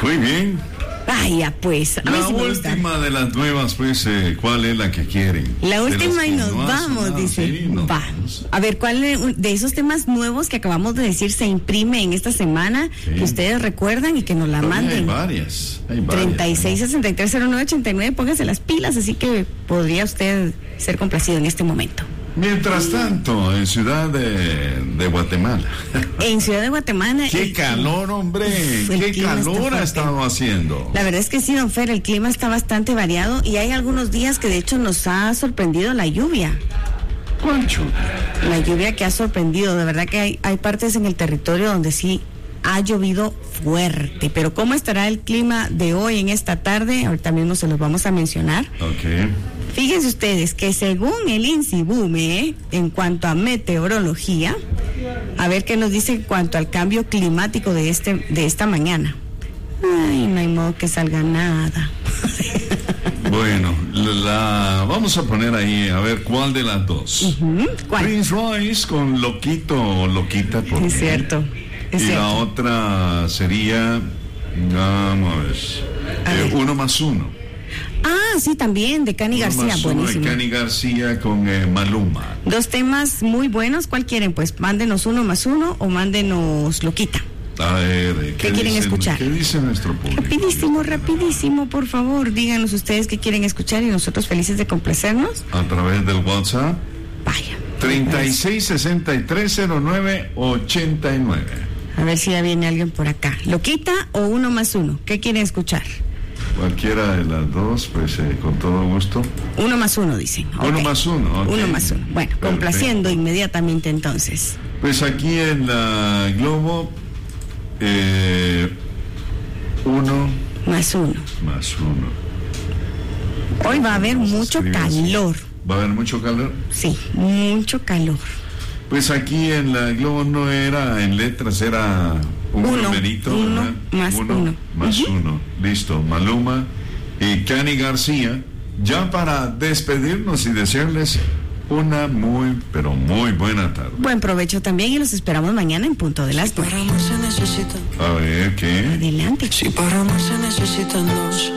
Muy bien. Vaya, pues. A mí La sí me gusta. última de las nuevas, pues, ¿cuál es la que quieren? La última y nos no vamos, sonado, dice. sí, nos Va. vamos. A ver, ¿cuál de esos temas nuevos que acabamos de decir se imprime en esta semana Sí. que ustedes recuerdan y que nos la Todavía manden? Hay varias. 36630989, póngase las pilas, así que podría usted ser complacido en este momento. Mientras tanto, en Ciudad de Guatemala. En Ciudad de Guatemala. ¡Qué calor, hombre! El ¡Qué clima está calor ha fuerte. estado haciendo! La verdad es que sí, don Fer, el clima está bastante variado y hay algunos días que de hecho nos ha sorprendido la lluvia. ¡Cuáncho! La lluvia que ha sorprendido, de verdad que hay partes en el territorio donde sí ha llovido fuerte, pero ¿cómo estará el clima de hoy en esta tarde? Ahorita mismo se los vamos a mencionar. Ok. Fíjense ustedes que según el INSIBUME, en cuanto a meteorología, a ver qué nos dice en cuanto al cambio climático de esta mañana. Ay, no hay modo que salga nada. Bueno, vamos a poner ahí, a ver, ¿cuál de las dos? ¿Cuál? Prince Royce con Loquito o Loquita. ¿Por Es qué? cierto. Es Y cierto. la otra sería, vamos a ver, A ver. 1 más 1. Ah, sí, también, de Cani García, buenísimo. Cani García con Maluma. Dos temas muy buenos, ¿cuál quieren? Pues mándenos 1 más 1 o mándenos Loquita. A ver, ¿Qué quieren escuchar? ¿Qué dice nuestro público? Rapidísimo, por favor, díganos ustedes qué quieren escuchar y nosotros felices de complacernos. A través del WhatsApp, Vaya. 36630989. A ver si ya viene alguien por acá. ¿Loquita o 1 más 1? ¿Qué quieren escuchar? Cualquiera de las dos, pues con todo gusto. 1 más 1, dicen. 1 Ok. más 1. 1 más 1. Bueno, Perfecto. complaciendo inmediatamente entonces. Pues aquí en la Globo, 1 Más 1. más 1. Hoy va a haber Vamos a mucho escribir así. calor. ¿Va a haber mucho calor? Sí, mucho calor. Pues aquí en la Globo no era en letras, era un Uno, numerito. uno, ¿verdad? más uno. Más uno. Listo. Maluma y Cani García. Ya para despedirnos y desearles una muy, pero muy buena tarde. Buen provecho también y los esperamos mañana en punto de las 9. Para amar se necesitan. A ver, ¿qué? Adelante. Si para amar se necesitan dos.